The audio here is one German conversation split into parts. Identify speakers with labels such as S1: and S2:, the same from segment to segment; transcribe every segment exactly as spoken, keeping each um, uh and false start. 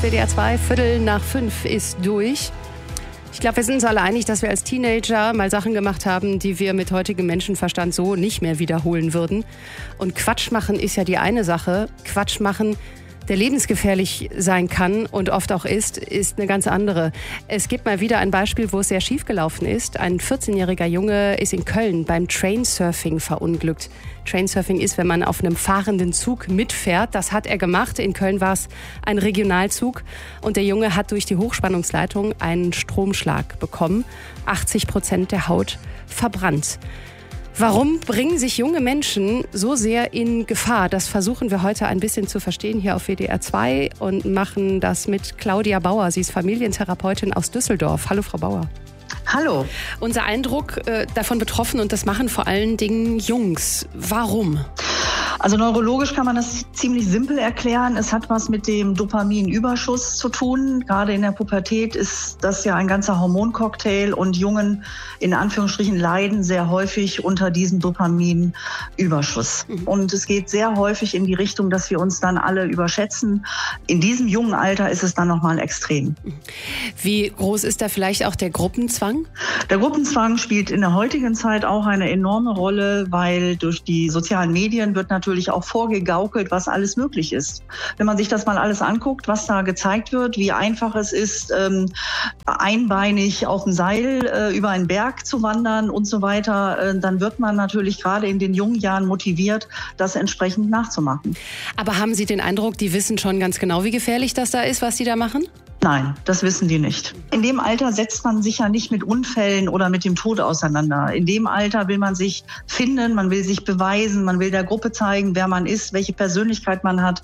S1: W D R zwei, Viertel nach fünf ist durch. Ich glaube, wir sind uns alle einig, dass wir als Teenager mal Sachen gemacht haben, die wir mit heutigem Menschenverstand so nicht mehr wiederholen würden. Und Quatsch machen ist ja die eine Sache. Quatsch machen, der lebensgefährlich sein kann und oft auch ist, ist eine ganz andere. Es gibt mal wieder ein Beispiel, wo es sehr schief gelaufen ist. Ein vierzehnjähriger Junge ist in Köln beim Trainsurfing verunglückt. Trainsurfing ist, wenn man auf einem fahrenden Zug mitfährt. Das hat er gemacht. In Köln war es ein Regionalzug. Und der Junge hat durch die Hochspannungsleitung einen Stromschlag bekommen. achtzig Prozent der Haut verbrannt. Warum bringen sich junge Menschen so sehr in Gefahr? Das versuchen wir heute ein bisschen zu verstehen hier auf W D R zwei und machen das mit Claudia Bauer. Sie ist Familientherapeutin aus Düsseldorf. Hallo, Frau Bauer.
S2: Hallo.
S1: Unser Eindruck, äh, davon betroffen, und das machen vor allen Dingen Jungs. Warum?
S2: Also neurologisch kann man das ziemlich simpel erklären. Es hat was mit dem Dopaminüberschuss zu tun. Gerade in der Pubertät ist das ja ein ganzer Hormoncocktail und Jungen in Anführungsstrichen leiden sehr häufig unter diesem Dopaminüberschuss. Mhm. Und es geht sehr häufig in die Richtung, dass wir uns dann alle überschätzen. In diesem jungen Alter ist es dann nochmal extrem.
S1: Wie groß ist da vielleicht auch der Gruppenzwang?
S2: Der Gruppenzwang spielt in der heutigen Zeit auch eine enorme Rolle, weil durch die sozialen Medien wird natürlich natürlich auch vorgegaukelt, was alles möglich ist. Wenn man sich das mal alles anguckt, was da gezeigt wird, wie einfach es ist, ähm, einbeinig auf dem Seil äh, über einen Berg zu wandern und so weiter, äh, dann wird man natürlich gerade in den jungen Jahren motiviert, das entsprechend nachzumachen.
S1: Aber haben Sie den Eindruck, die wissen schon ganz genau, wie gefährlich das da ist, was die da machen?
S2: Nein, das wissen die nicht. In dem Alter setzt man sich ja nicht mit Unfällen oder mit dem Tod auseinander. In dem Alter will man sich finden, man will sich beweisen, man will der Gruppe zeigen, wer man ist, welche Persönlichkeit man hat.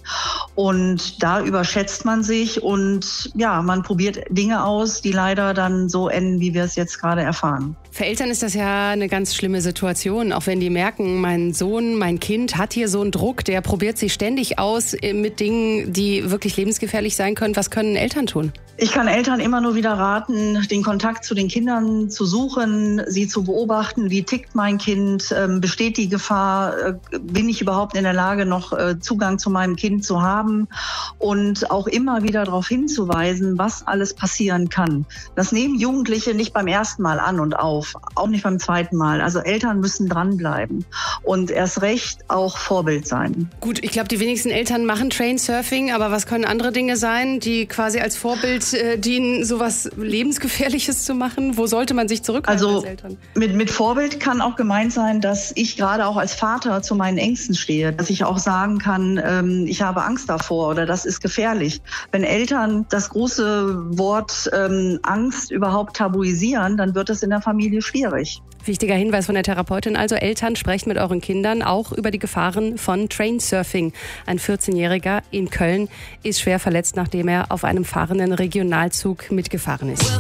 S2: Und da überschätzt man sich und ja, man probiert Dinge aus, die leider dann so enden, wie wir es jetzt gerade erfahren.
S1: Für Eltern ist das ja eine ganz schlimme Situation, auch wenn die merken, mein Sohn, mein Kind hat hier so einen Druck, der probiert sich ständig aus mit Dingen, die wirklich lebensgefährlich sein können. Was können Eltern tun?
S2: Ich kann Eltern immer nur wieder raten, den Kontakt zu den Kindern zu suchen, sie zu beobachten, wie tickt mein Kind, ähm, besteht die Gefahr, äh, bin ich überhaupt in der Lage, noch äh, Zugang zu meinem Kind zu haben und auch immer wieder darauf hinzuweisen, was alles passieren kann. Das nehmen Jugendliche nicht beim ersten Mal an und auf, auch nicht beim zweiten Mal. Also Eltern müssen dranbleiben und erst recht auch Vorbild sein.
S1: Gut, ich glaube, die wenigsten Eltern machen Trainsurfing, aber was können andere Dinge sein, die quasi als Vorbild dienen, sowas Lebensgefährliches zu machen? Wo sollte man sich zurückhalten
S2: also
S1: als Eltern?
S2: Mit, mit Vorbild kann auch gemeint sein, dass ich gerade auch als Vater zu meinen Ängsten stehe. Dass ich auch sagen kann, ähm, ich habe Angst davor oder das ist gefährlich. Wenn Eltern das große Wort ähm, Angst überhaupt tabuisieren, dann wird es in der Familie schwierig.
S1: Wichtiger Hinweis von der Therapeutin, also Eltern, sprecht mit euren Kindern auch über die Gefahren von Trainsurfing. Ein vierzehnjähriger in Köln ist schwer verletzt, nachdem er auf einem fahrenden Regionalzug mitgefahren ist.